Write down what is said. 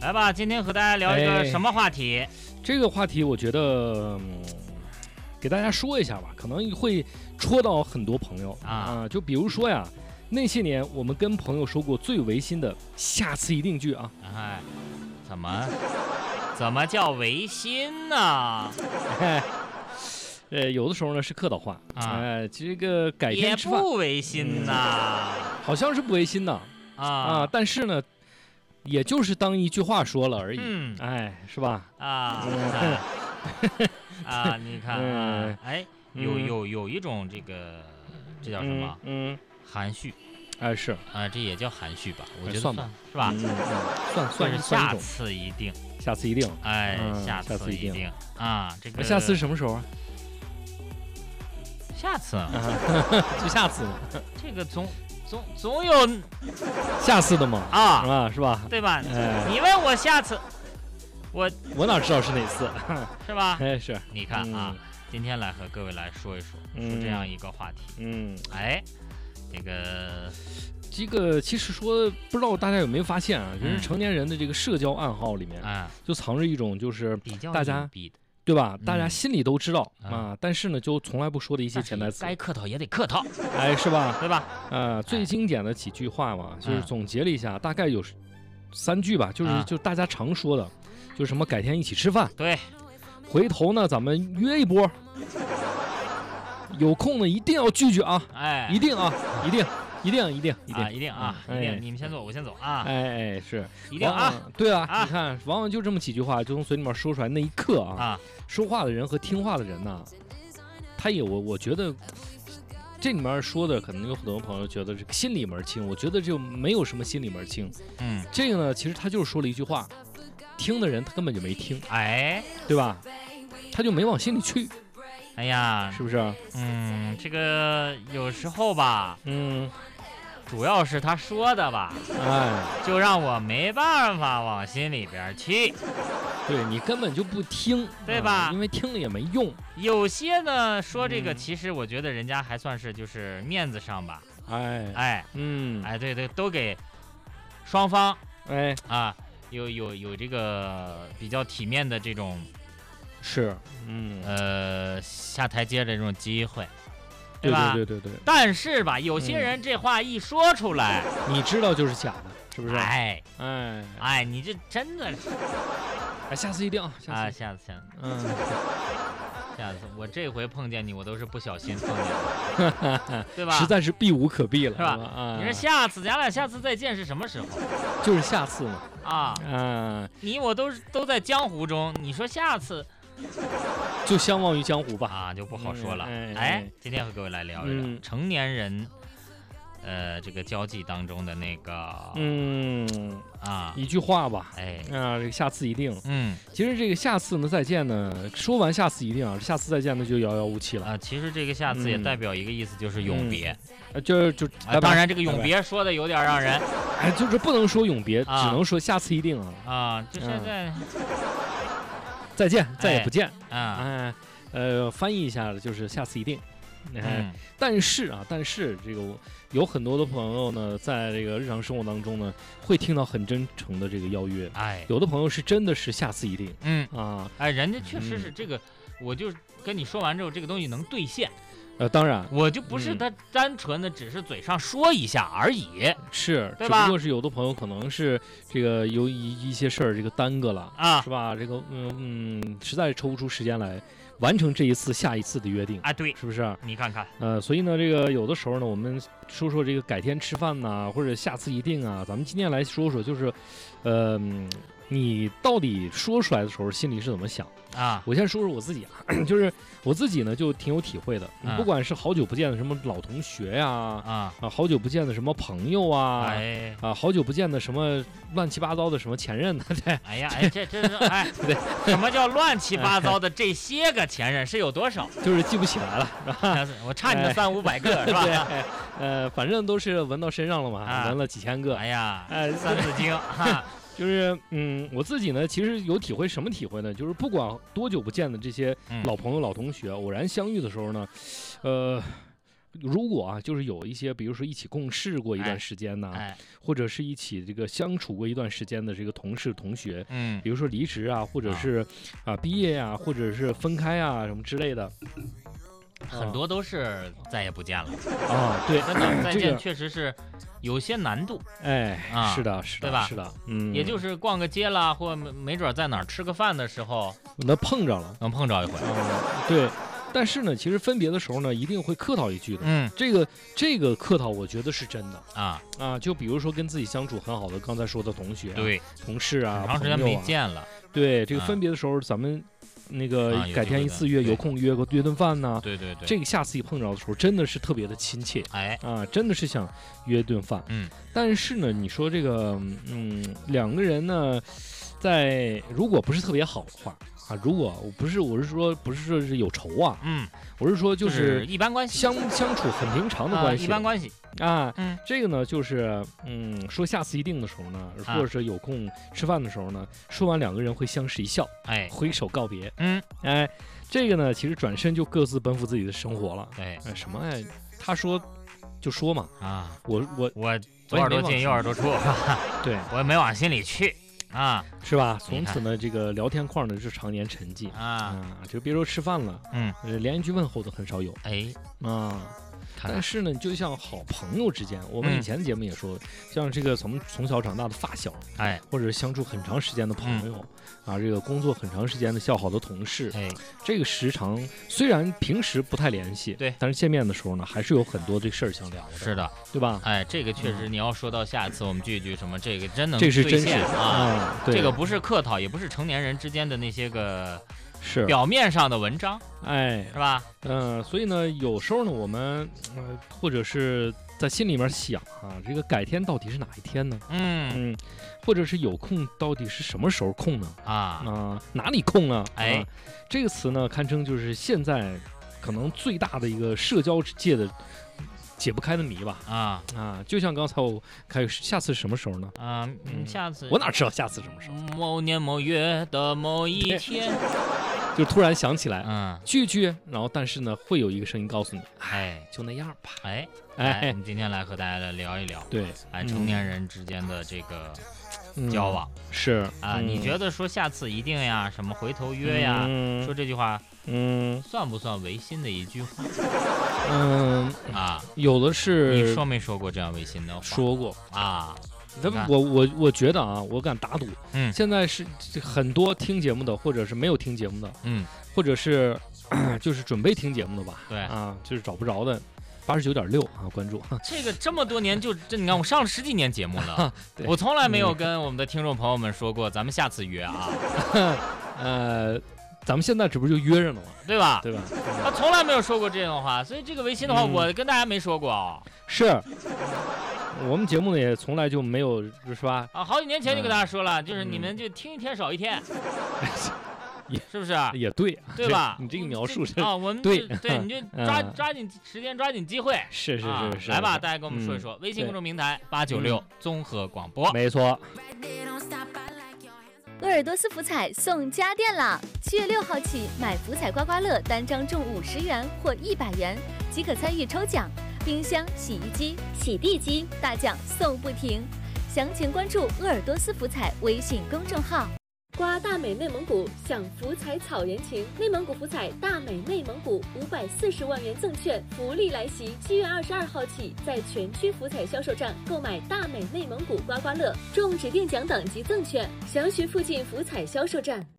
来吧，今天和大家聊一个什么话题？ 这个话题我觉得，给大家说一下吧，可能会戳到很多朋友啊。就比如说呀，那些年我们跟朋友说过最违心的“下次一定聚”啊。 哎，怎么叫违心呢？ 有的时候呢是客套话这个改天吃饭也不违心呐， 好像是不违心的但是呢，也就是当一句话说了而已，是吧？ 你看有一种这叫什么？含蓄。 是这也叫含蓄吧？我觉得算吧， 是吧？ 算是下次一定， 下次一定， 下次一定这个下次是什么时候啊？ 下次就下次嘛。 这个总有下次的嘛是吧？ 对吧？你问我下次，我哪知道是哪次， 是吧？ 是。 你看今天来和各位来说一说这样一个话题。 这个其实说不知道大家有没有发现啊，就是成年人的这个社交暗号里面就藏着一种就是大家对吧？大家心里都知道但是呢就从来不说的一些潜台词， 该客套也得客套， 是吧？ 对吧？ 最经典的几句话嘛，就是总结了一下，大概有3句吧，就大家常说的，就是什么改天一起吃饭， 对， 回头呢咱们约一波，有空呢一定要聚聚啊，一定啊，一定。一定， 你们先走，我先走是一定对你看，往往就这么几句话，就从嘴里面说出来那一刻说话的人和听话的人呢，他也我觉得这里面说的可能有很多朋友觉得这个心里门清，我觉得就没有什么心里门清。这个呢，其实他就是说了一句话，听的人他根本就没听，对吧？他就没往心里去。 哎呀， 是不是？ 这个有时候吧，主要是他说的吧，就让我没办法往心里边去。 对，你根本就不听， 对吧？ 因为听了也没用。 有些呢说这个，其实我觉得人家还算是就是面子上吧，对，都给双方有这个比较体面的这种。 是， 下台阶的这种机会，对吧？ 对。 但是吧，有些人这话一说出来， 你知道就是假的，是不是？ 你这真的是， 下次一定下次，我这回碰见你，我都是不小心碰见的，对吧？ 实在是避无可避了， 是吧？你说下次，咱俩下次再见是什么时候？ 就是下次嘛。 你我都在江湖中，你说下次。 就相忘于江湖吧， 就不好说了。今天和各位来聊一聊成年人，这个交际当中的那个， 一句话吧，这个下次一定，其实这个下次呢再见呢，说完下次一定下次再见呢就遥遥无期了其实这个下次也代表一个意思，就是永别， 当然这个永别说的有点让人， 就是不能说永别，只能说下次一定就现在。 再见，再也不见翻译一下就是下次一定。但是这个有很多的朋友呢，在这个日常生活当中呢，会听到很真诚的这个邀约。有的朋友是真的是下次一定。 人家确实是这个，我就跟你说完之后，这个东西能兑现。 当然， 我就不是他单纯的只是嘴上说一下而已， 是， 对吧？ 只不过是有的朋友可能是这个有一些事儿这个耽搁了是吧？这个实在抽不出时间来完成这一次下一次的约定对， 是不是？ 你看看， 所以呢，这个有的时候呢，我们说说这个改天吃饭呐，或者下次一定咱们今天来说说，就是你到底说出来的时候心里是怎么想我先说说我自己就是我自己呢就挺有体会的，不管是好久不见的什么老同学呀好久不见的什么朋友好久不见的什么乱七八糟的什么前任对， 这是对，什么叫乱七八糟的这些个前任是有多少？ 就是记不起来了，是吧？ 我差你的300-500个是吧？ 对，反正都是闻到身上了嘛，闻了几千个， 三字经就是我自己呢，其实有体会，什么体会呢？就是不管多久不见的这些老朋友、老同学，偶然相遇的时候呢， 如果啊，就是有一些，比如说一起共事过一段时间呢，或者是一起这个相处过一段时间的这个同事同学，比如说离职啊，或者是毕业啊，或者是分开啊什么之类的， 很多都是再也不见了对， 真的再见确实是有些难度， 是的， 对吧？ 是的， 也就是逛个街啦，或没准在哪儿吃个饭的时候， 能碰着一回，对。但是呢，其实分别的时候呢，一定会客套一句的。这个客套，我觉得是真的就比如说跟自己相处很好的，刚才说的同学、 对， 同事啊， 长时间没见了， 对，这个分别的时候，咱们那个改天一次有空约顿饭呢。 对， 这个下次一碰着的时候，真的是特别的亲切，真的是想约顿饭。但是呢，你说这个，两个人呢，如果不是特别好的话。如果我是说不是说是有仇啊，我是说就是一般关系， 相处很平常的关系， 一般关系这个呢就是说下次一定的时候呢，或者是有空吃饭的时候呢，说完两个人会相视一笑，挥手告别，这个呢其实转身就各自奔赴自己的生活了，什么他说就说嘛，我左耳朵进右耳朵出， 对我也没往心里去。 是吧？从此呢，这个聊天框呢是常年沉寂就别说吃饭了，连一句问候都很少有，但是呢，就像好朋友之间，我们以前的节目也说，像这个从小长大的发小，或者相处很长时间的朋友，这个工作很长时间的要好的同事，这个时长虽然平时不太联系， 对， 但是见面的时候呢，还是有很多这事儿相聊的， 是的， 对吧？ 这个确实，你要说到下次我们聚一聚什么，这个真能这是真实对， 这个不是客套，也不是成年人之间的那些个。 是表面上的文章，是吧？ 所以呢，有时候呢，我们或者是在心里面想这个改天到底是哪一天呢？或者是有空到底是什么时候空呢？哪里空呢？这个词呢，堪称就是现在可能最大的一个社交界的解不开的谜吧。就像刚才我下次什么时候呢？ 下次我哪知道下次什么时候？ 某年某月的某一天。 就突然想起来，聚，然后但是呢，会有一个声音告诉你，就那样吧， 我们今天来和大家来聊一聊， 对， 成年人之间的这个交往是你觉得说下次一定呀，什么回头约呀，说这句话，算不算违心的一句话？ 有的是， 你说没说过这样违心的话？ 说过我觉得我敢打赌，现在是很多听节目的，或者是没有听节目的，或者是就是准备听节目的吧， 对就是找不着的，89.6关注。 这个这么多年你看我上了10几年节目了，我从来没有跟我们的听众朋友们说过，咱们下次约咱们现在这不是就约着呢吗？ 对吧？ 他从来没有说过这种话，所以这个违心的话，我跟大家没说过。 是。我们节目呢也从来就没有，是吧？ 好几年前就跟大家说了，就是你们就听一天少一天，是不是？ 也对， 对吧？ 你这个描述是我们对，你就抓紧时间，抓紧机会。 是， 来吧，大家跟我们说一说，微信公众平台896综合广播， 没错。 鄂尔多斯福彩送家电啦！7月6号起，买福彩刮刮乐单张中50元或100元，即可参与抽奖。冰箱、洗衣机、洗地机大奖送不停，详情关注鄂尔多斯福彩微信公众号。 刮大美内蒙古，享福彩草原情。内蒙古福彩大美内蒙古540万元赠券福利来袭！7月22号起，在全区福彩销售站购买大美内蒙古刮刮乐，中指定奖等及赠券，详询附近福彩销售站。